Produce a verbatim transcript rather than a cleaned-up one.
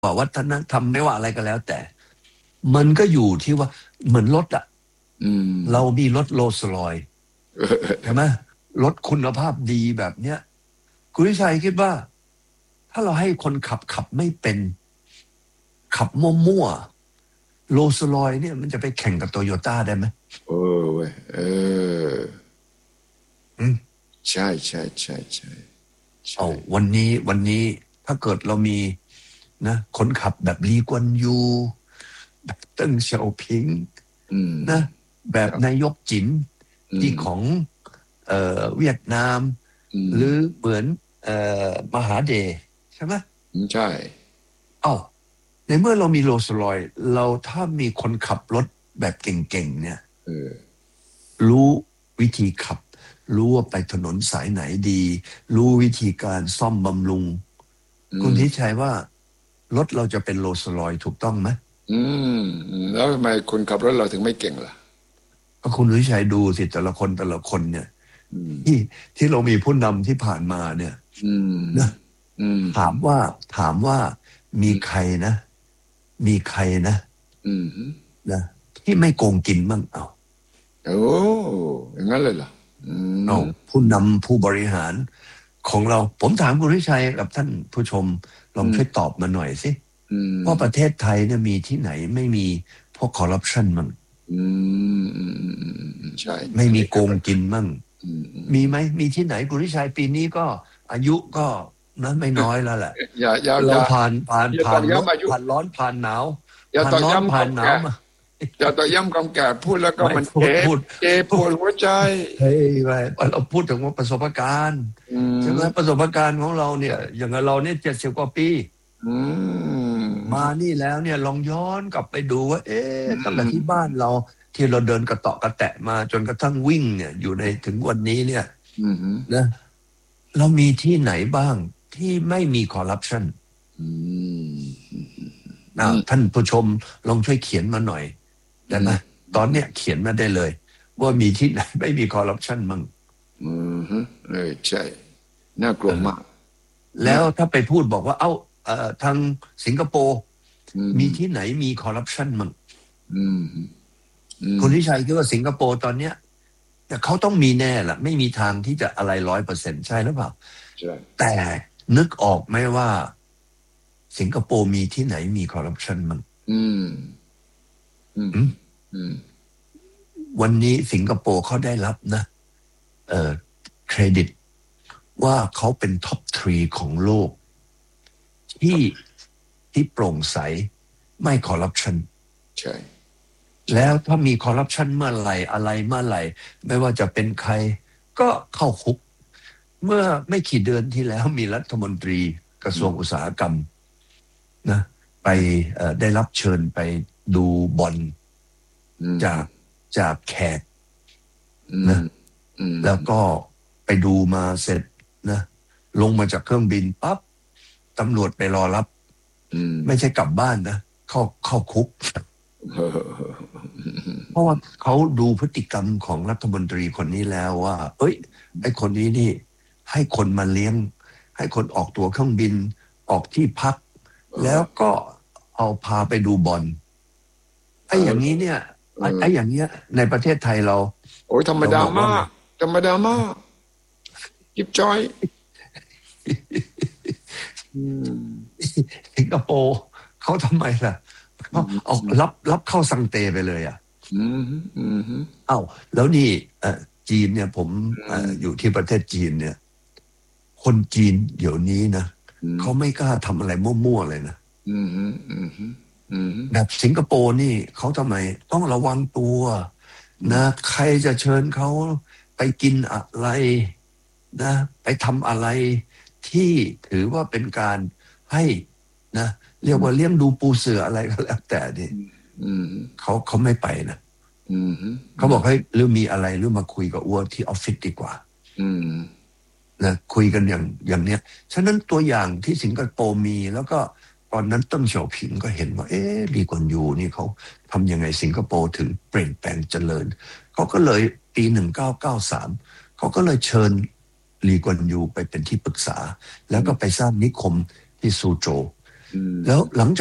ว่าวัฒนธรรมไม่ว่าอะไรก็แล้วแต่มันก็อยู่ที่ว่าเหมือนรถอะเรามีรถโรลส์รอยซ์ใช่ไหมรถคุณภาพดีแบบเนี้ยคุณวิชัยคิดว่า ถ้าเราให้คนขับขับไม่เป็น ขับมั่วๆโรลส์รอยซ์เนี่ยมันจะไปแข่งกับโตโยต้าได้ไหมเออเว้ยเอออืมใช่ใช่ใช่ใช่ใช่เอาวันนี้วันนี้ถ้าเกิดเรามีนะคนขับแบบลีกวนยูแบบเติ้งเสี่ยวผิงอืมนะแบครับบนายกจิ๋มอืมที่ของเอ่อเวียดนามอืมหรือเหมือนเอ่อมหาเดชใช่ไหมใช่เอ้าในเมื่อเรามีโรลส์รอยซ์เราถ้ามีคนขับรถแบบเก่งๆเนี่ยเออรู้วิธีขับ รู้ว่าไปถนนสายไหนดี รู้วิธีการซ่อมบำรุงอืคุณมทิชัยว่ารถเราจะเป็นโรลส์รอยซ์ถูกต้องไหมอืมแล้วทำไมคนขับรถเราถึงไม่เก่งล่ะก็คุณทิชัยดูสิแต่ละคนแต่ละคนเนี่ยอืมที่ที่เรามีผู้นำที่ผ่านมาเนี่ยอืมนะอืมถามว่าถามว่ามีใครนะมีใครนะอืมนะที่ไม่โกงกินมั่งเอาโอ้อย่างนั้นเลยเหรออืเอามผู้นำผู้บริหารของเราผมถามคุณทิชัยกับท่านผู้ชมลองอืมช่วยตอบมาหน่อยสิอืมว่าประเทศไทยเนี่ยมีที่ไหนไม่มีพวกคอร์รัปชันมั่งอืมอืมอืมอืมใช่ไม่มีโกงอันนี้ก็เป็นกินมั่งอืมอืมมีไหมมีที่ไหนคุณทิชัยปีนี้ก็อายุก็นั้นไม่น้อยแล้วแหละอย่าอย่าอเราย่าผ่านผ่านอย่าตผ่านร้อนอกย้ำอายุผ่านร้อนผ่านหนาวอย่าตอกผ่านร้อนผ่านย้ำความแก่หนาวมาอย่าต่อย้ำความแก่พูดแล้วก็ไม่มันเจ็บพูดพูดเจ็บปพูดวดหัวใจเฮ้ยไม่เราพูดถึงว่าประสบการณ์อืใช่ไหมมประสบการณ์ของเราเนี่ยอย่างเราเนี่ยเจ็ดสิบกว่าปีอืมามนี่แล้วเนี่ยลองย้อนกลับไปดูว่าเอ๊ะอืตั้งแต่ที่มบ้านเราที่เราเดินกระเตาะกระแตะมาจนกระทั่งวิ่งเนี่ยอยู่ในถึงวันนี้เนี่ยอืมอืมนะเรามีที่ไหนบ้างที่ไม่มีคอร์รัปชันอือ้าวมท่านผู้ชมลองช่วยเขียนมาหน่อยได้ไหมตอนเนี้ยเขียนมาได้เลยว่ามีที่ไหนไม่มีคอร์รัปชันมั่งอืมเออใช่น่ากลัเออวมากน่าแล้วถ้าไปพูดบอกว่าเอ้าเอ่อทางสิงคโปร์อืมมีที่ไหนมีคอร์รัปชันมั่งอืมอืมคุณทิชัยคิดว่าสิงคโปร์ตอนเนี้ยแต่เขาต้องมีแน่แหละไม่มีทางที่จะอะไรร้อยเปอร์เซ็นต์ใช่หรือเปล่าใช่แต่นึกออกไหมว่าสิงคโปร์มีที่ไหนมีคอร์รัปชันมั่งอืมอืมอืมอืมวันนี้สิงคโปร์เขาได้รับนะเอ่อเครดิตว่าเขาเป็นท็อปทรีของโลกที่ที่โปร่งใสไม่คอร์รัปชันใช่ใช่แล้วถ้ามีคอร์รัปชันเมื่อไหร่อะไรเมื่อไหร่ไม่ว่าจะเป็นใครก็เข้าคุกเมื่อไม่กี่เดือนที่แล้วมีรัฐมนตรีกระทรวงอุตสาหกรรมนะไปเอ่อได้รับเชิญไปดูบอลอืมจากจากแขกอืมนะอืมแล้วก็ไปดูมาเสร็จนะลงมาจากเครื่องบินปั๊บตำรวจไปรอรับอืมไม่ใช่กลับบ้านนะเข้าเข้าคุกเออเพราะว่าเขาดูพฤติกรรมของรัฐมนตรีคนนี้แล้วว่า เอ้ยไอ้คนนี้นี่ให้คนมาเลี้ยง ให้คนออกตั๋วเครื่องบิน ออกที่พักเออแล้วก็เอาพาไปดูบอลเอไอ้อย่างนี้อเนี่ยเอไอ้อไอ้อย่างเงี้ยในประเทศไทยเราโอ้ยธรรมเราดาบอกว่าไงมากธรรมดามากจิ๊บจ้อยอืมสิงคโปร์เขาทำไมล่ะอืเขาเอามรับรับเข้าสังเตไปเลยอ่ะอืมอืมอืมเอ้าแล้วนี่เอ่อจีนเนี่ยผมอืเอ่อมอยู่ที่ประเทศจีนเนี่ย คนจีนเดี๋ยวนี้นะอืมเขาไม่กล้าทำอะไรมั่วๆเลยนะอืมอืมอืมอืมแบบสิงคโปร์นี่เขาทำไมต้องระวังตัวนะใครจะเชิญเขาไปกินอะไรนะไปทำอะไรที่ถือว่าเป็นการให้นะเรียกว่าเลี้ยงดูปูเสืออะไรก็แล้วแต่นี่อืมเขาเขาไม่ไปนะอืมเขาบอกให้หรือมีอะไรหรือมาคุยกับอ้วนที่ออฟฟิศดีกว่าอืมนะคุยกันอย่างอย่างเนี้ยฉะนั้นตัวอย่างที่สิงคโปร์มีแล้วก็ตอนนั้นเติ้งเฉาผิงก็เห็นว่าเอ๊ะลีกวนยูนี่เขาทำยังไงสิงคโปร์ถึงเปลี่ยนแปลงเจริญเขาก็เลยปีหนึ่งเก้าเก้าสามเขาก็เลยเชิญลีกวนยูไปเป็นที่ปรึกษาแล้วก็ไปสร้างนิคมที่ซูโจวแล้วหลัง